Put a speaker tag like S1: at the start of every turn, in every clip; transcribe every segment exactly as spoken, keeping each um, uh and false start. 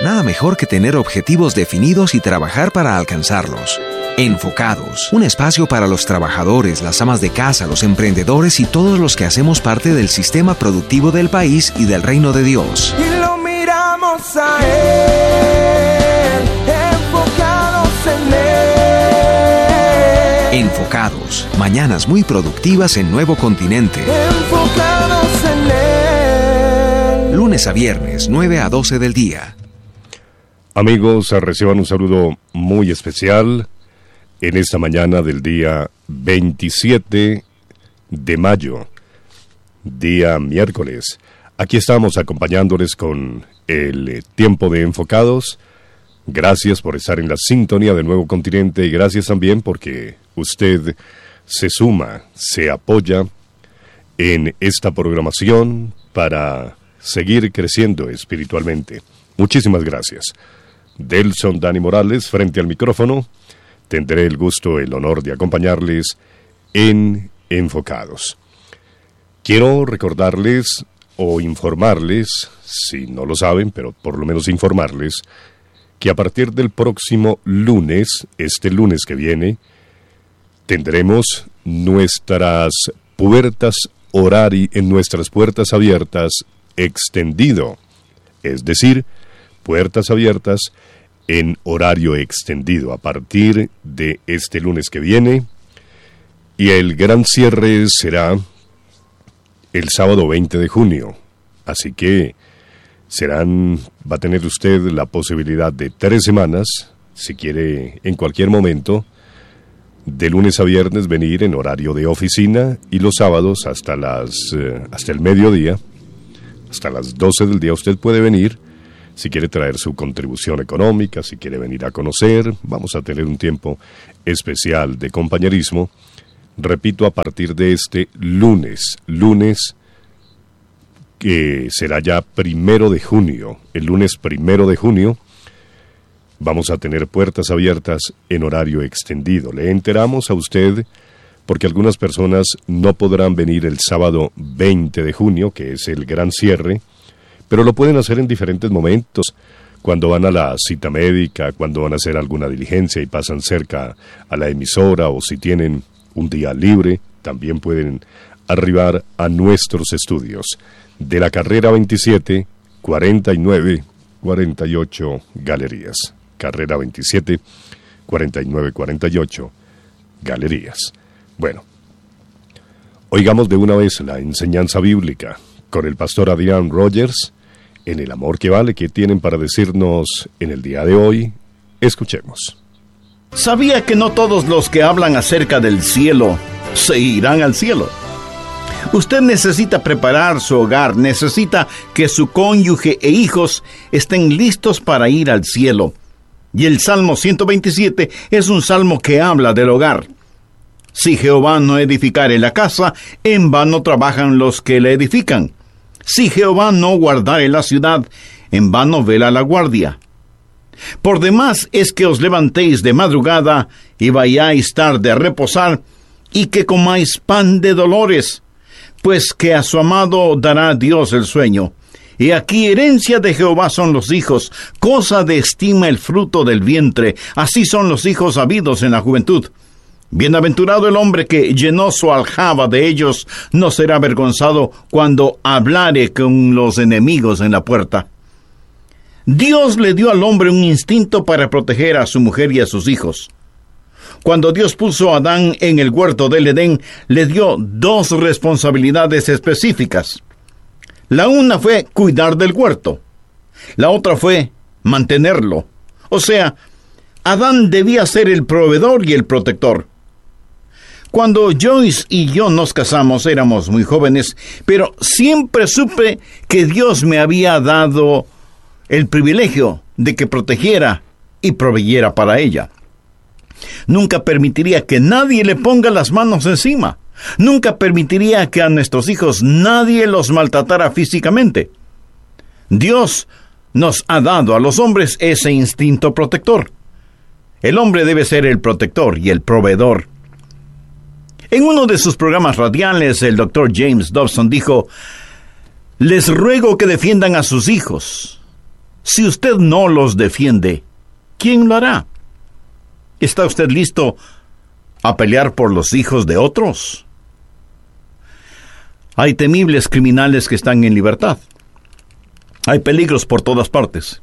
S1: Nada mejor que tener objetivos definidos y trabajar para alcanzarlos. Enfocados, un espacio para los trabajadores, las amas de casa, los emprendedores y todos los que hacemos parte del sistema productivo del país y del reino de Dios.
S2: Y lo miramos a Él, enfocados en Él.
S1: Enfocados, mañanas muy productivas en Nuevo Continente.
S2: Enfocados en Él.
S1: Lunes a viernes, nueve a doce del día.
S3: Amigos, reciban un saludo muy especial en esta mañana del día veintisiete de mayo, día miércoles. Aquí estamos acompañándoles con el tiempo de Enfocados. Gracias por estar en la sintonía de Nuevo Continente y gracias también porque usted se suma, se apoya en esta programación para seguir creciendo espiritualmente. Muchísimas gracias. Delson Dani Morales, frente al micrófono, tendré el gusto, el honor de acompañarles en Enfocados. Quiero recordarles o informarles, si no lo saben, pero por lo menos informarles, que a partir del próximo lunes, este lunes que viene, tendremos nuestras puertas horari, en nuestras puertas abiertas extendido, es decir, puertas abiertas en horario extendido a partir de este lunes que viene, y el gran cierre será el sábado veinte de junio, así que serán, va a tener usted la posibilidad de tres semanas, si quiere en cualquier momento, de lunes a viernes venir en horario de oficina y los sábados hasta las eh, hasta el mediodía, hasta las doce del día usted puede venir. Si quiere traer su contribución económica, si quiere venir a conocer, vamos a tener un tiempo especial de compañerismo. Repito, a partir de este lunes, lunes que será ya primero de junio, el lunes primero de junio, vamos a tener puertas abiertas en horario extendido. Le enteramos a usted porque algunas personas no podrán venir el sábado veinte de junio, que es el gran cierre, pero lo pueden hacer en diferentes momentos, cuando van a la cita médica, cuando van a hacer alguna diligencia y pasan cerca a la emisora, o si tienen un día libre, también pueden arribar a nuestros estudios de la carrera veintisiete, cuarenta y nueve, cuarenta y ocho Galerías. Carrera veintisiete, cuarenta y nueve, cuarenta y ocho Galerías. Bueno, oigamos de una vez la enseñanza bíblica con el pastor Adrián Rogers, en el amor que vale, que tienen para decirnos en el día de hoy. Escuchemos.
S4: ¿Sabía que no todos los que hablan acerca del cielo se irán al cielo? Usted necesita preparar su hogar, necesita que su cónyuge e hijos estén listos para ir al cielo. Y el Salmo ciento veintisiete es un salmo que habla del hogar. Si Jehová no edificare la casa, en vano trabajan los que la edifican. Si Jehová no guardare la ciudad, en vano vela la guardia. Por demás es que os levantéis de madrugada y vayáis tarde a reposar, y que comáis pan de dolores, pues que a su amado dará Dios el sueño. Y aquí herencia de Jehová son los hijos, cosa de estima el fruto del vientre, así son los hijos habidos en la juventud. Bienaventurado el hombre que llenó su aljaba de ellos, no será avergonzado cuando hablare con los enemigos en la puerta. Dios le dio al hombre un instinto para proteger a su mujer y a sus hijos. Cuando Dios puso a Adán en el huerto del Edén, le dio dos responsabilidades específicas. La una fue cuidar del huerto. La otra fue mantenerlo. O sea, Adán debía ser el proveedor y el protector. Cuando Joyce y yo nos casamos éramos muy jóvenes, pero siempre supe que Dios me había dado el privilegio de que protegiera y proveyera para ella. Nunca permitiría que nadie le ponga las manos encima. Nunca permitiría que a nuestros hijos nadie los maltratara físicamente. Dios nos ha dado a los hombres ese instinto protector. El hombre debe ser el protector y el proveedor. En uno de sus programas radiales, el doctor James Dobson dijo: les ruego que defiendan a sus hijos. Si usted no los defiende, ¿quién lo hará? ¿Está usted listo a pelear por los hijos de otros? Hay temibles criminales que están en libertad. Hay peligros por todas partes.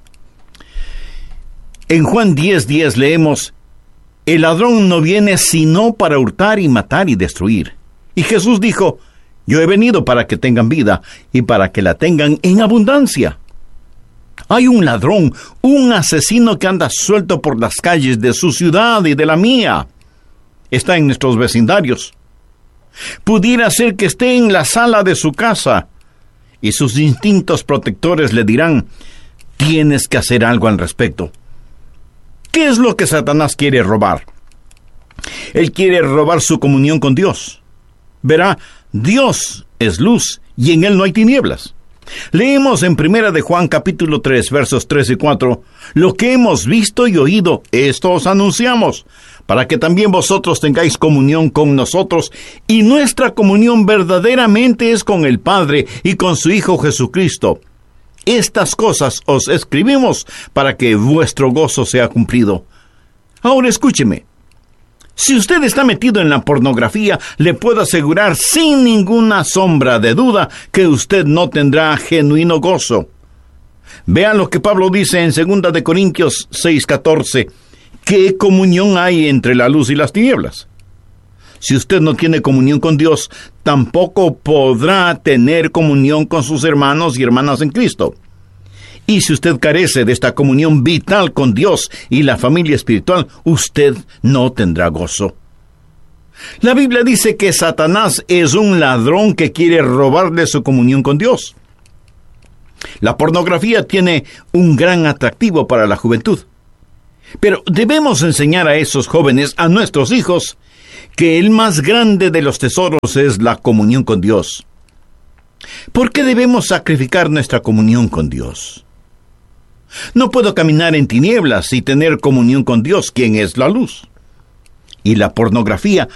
S4: En Juan diez diez leemos: el ladrón no viene sino para hurtar y matar y destruir. Y Jesús dijo: yo he venido para que tengan vida y para que la tengan en abundancia. Hay un ladrón, un asesino que anda suelto por las calles de su ciudad y de la mía. Está en nuestros vecindarios. Pudiera ser que esté en la sala de su casa y sus instintos protectores le dirán: tienes que hacer algo al respecto. ¿Qué es lo que Satanás quiere robar? Él quiere robar su comunión con Dios. Verá, Dios es luz y en Él no hay tinieblas. Leemos en Primera de Juan capítulo tres, versos tres y cuatro: lo que hemos visto y oído, esto os anunciamos, para que también vosotros tengáis comunión con nosotros, y nuestra comunión verdaderamente es con el Padre y con su Hijo Jesucristo. Estas cosas os escribimos para que vuestro gozo sea cumplido. Ahora escúcheme. Si usted está metido en la pornografía, le puedo asegurar sin ninguna sombra de duda que usted no tendrá genuino gozo. Vean lo que Pablo dice en segunda de Corintios seis catorce. ¿Qué comunión hay entre la luz y las tinieblas? Si usted no tiene comunión con Dios, tampoco podrá tener comunión con sus hermanos y hermanas en Cristo. Y si usted carece de esta comunión vital con Dios y la familia espiritual, usted no tendrá gozo. La Biblia dice que Satanás es un ladrón que quiere robarle su comunión con Dios. La pornografía tiene un gran atractivo para la juventud. Pero debemos enseñar a esos jóvenes, a nuestros hijos, que el más grande de los tesoros es la comunión con Dios. ¿Por qué debemos sacrificar nuestra comunión con Dios? No puedo caminar en tinieblas y tener comunión con Dios, quien es la luz. Y la pornografía